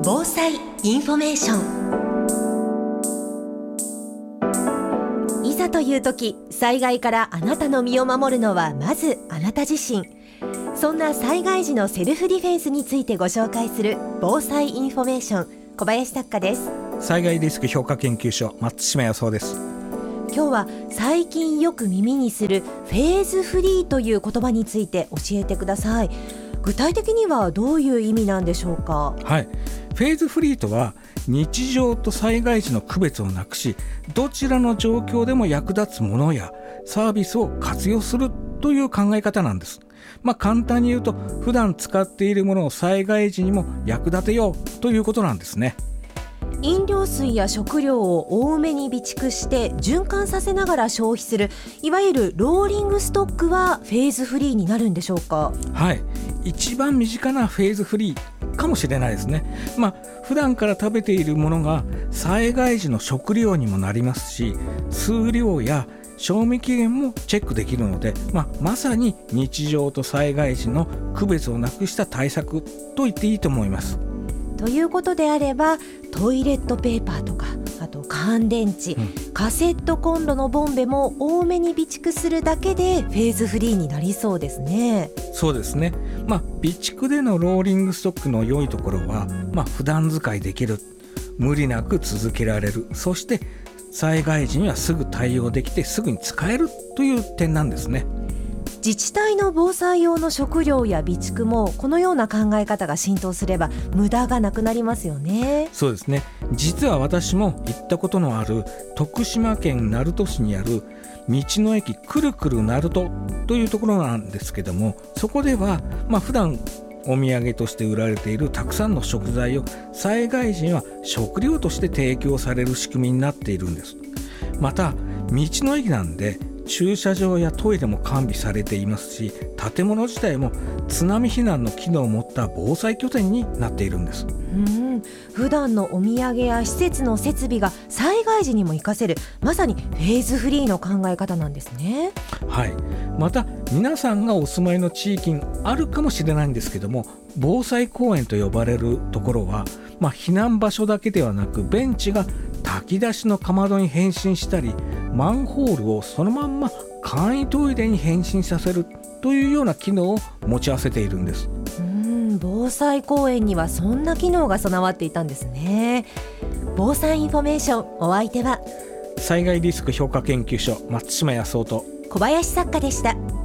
防災インフォメーション。いざという時、災害からあなたの身を守るのはまずあなた自身。そんな災害時のセルフディフェンスについてご紹介する防災インフォメーション、小林作家です。 災害リスク評価研究所、松島康夫です。 今日は最近よく耳にするフェーズフリーという言葉について教えてください。具体的にはどういう意味なんでしょうか？ はい、フェーズフリーとは日常と災害時の区別をなくし、どちらの状況でも役立つものやサービスを活用するという考え方なんです。簡単に言うと、普段使っているものを災害時にも役立てようということなんですね。 飲料水や食料を多めに備蓄して循環させながら消費する、いわゆるローリングストックはフェーズフリーになるんでしょうか？ はい、一番身近なフェーズフリーかもしれないですね。普段から食べているものが災害時の食料にもなりますし、数量や賞味期限もチェックできるので、まさに日常と災害時の区別をなくした対策と言っていいと思います。 ということであれば、トイレットペーパーとか、あと乾電池、カセットコンロのボンベも多めに備蓄するだけでフェーズフリーになりそうですね。 そうですね。備蓄でのローリングストックの良いところは、普段使いできる、無理なく続けられる、そして災害時にはすぐ対応できてすぐに使えるという点なんですね。 自治体の防災用の食料や備蓄もこのような考え方が浸透すれば無駄がなくなりますよね。 そうですね。実は私も行ったことのある徳島県鳴門市にある道の駅くるくる鳴門というところなんですけども、そこでは普段お土産として売られているたくさんの食材を災害時には食料として提供される仕組みになっているんです。また道の駅なんで駐車場やトイレも完備されていますし、建物自体も津波避難の機能を持った防災拠点になっているんです。 普段のお土産や施設の設備が災害時にも活かせる、まさにフェーズフリーの考え方なんですね。 はい、また皆さんがお住まいの地域にあるかもしれないんですけども、防災公園と呼ばれるところは、避難場所だけではなく、ベンチが炊き出しのかまどに変身したり、マンホールをそのまんま簡易トイレに変身させるというような機能を持ち合わせているんです。 防災公園にはそんな機能が備わっていたんですね。防災インフォメーション、お相手は災害リスク評価研究所、松島康夫と小林作家でした。